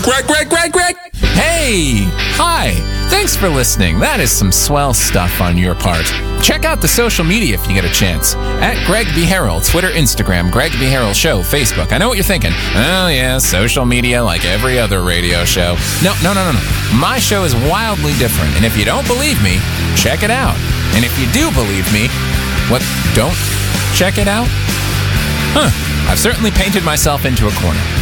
Greg! Hey! Hi! Thanks for listening. That is some swell stuff on your part. Check out the social media if you get a chance. At Greg B. Harrell, Twitter, Instagram, Greg B. Harrell Show, Facebook. I know what you're thinking. Oh yeah, social media like every other radio show. No. My show is wildly different, and if you don't believe me, check it out. And if you do believe me, don't check it out? I've certainly painted myself into a corner.